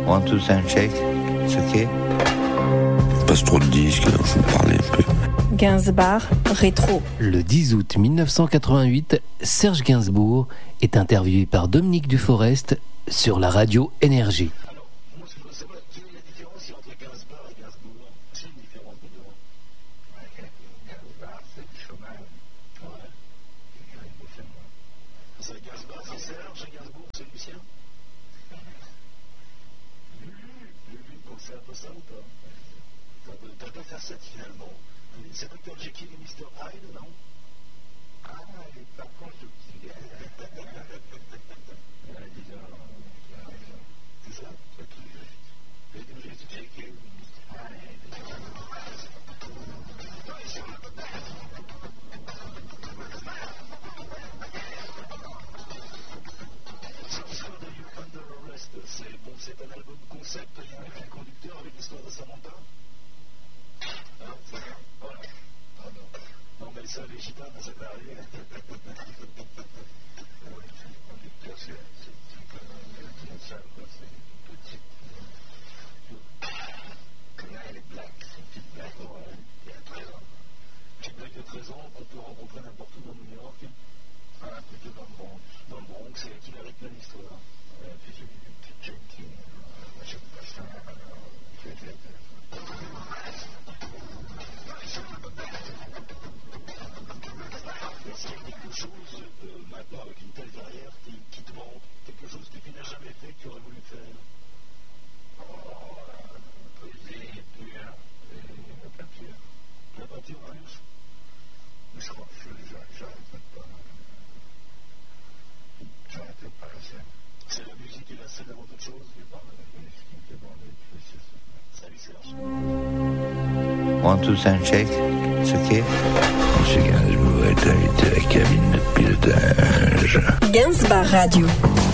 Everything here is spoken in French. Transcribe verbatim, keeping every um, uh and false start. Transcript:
One, two, sound check. C'est ok. Passe trop de disques, alors je vais parler un peu. Gainsbourg rétro. Le dix août mille neuf cent quatre-vingt-huit, Serge Gainsbourg est interviewé par Dominique Duforest sur la radio Énergie. Alors, moi, ce que je veux savoir, quelle est la différence entre Gainsbourg et Gainsbourg? C'est une différence de deux. Ouais, Gainsbourg, c'est du chômage. Ouais. C'est Gainsbourg, c'est Serge, et Gainsbourg, c'est Lucien. Lulu, donc c'est un peu ça ou pas? T'as pas faire ça finalement. C'est docteur Jekyll et mister Hyde, non? Ah, il est pas con ce petit gars. C'est ça? C'est tout juste. C'est tout juste Jekyll et mister Hyde. L'histoire de You Under Arrest, c'est bon, c'est un album concept, il y a un fil conducteur avec l'histoire de Samantha. Hein, c'est ça? Voilà. Ah non. Non, mais ça, les gitanes, ça peut arriver. Oui, c'est le conducteur, c'est un peu une salle, quoi. C'est une petite. Là, elle est black, c'est une petite black, ouais. Il y a treize ans. Une petite black de treize ans qu'on peut rencontrer n'importe où dans New York. Ah, plutôt dans le Bronx. Dans le Bronx, c'est elle qui avait plein d'histoires. Ouais, puis j'ai vu une petite Jenkins. Moi, j'aime pas ça. Je vais être. Est-ce qu'il y a quelque chose euh, maintenant avec une telle carrière qui, qui te manque, quelque chose que tu n'as jamais fait que tu aurais voulu faire? Oh, euh, poésie, peinture, et la peinture. La peinture, plus? Mais je crois que j'arrête pas. J'arrête pas la scène. C'est la musique et la scène avant toute chose? Je parle de la musique qui me fait bander, c'est ça. Salut Serge. One, two, sound check. C'est ok. Monsieur Gainsbourg est invité à la cabine de pilotage. Gainsbourg Radio.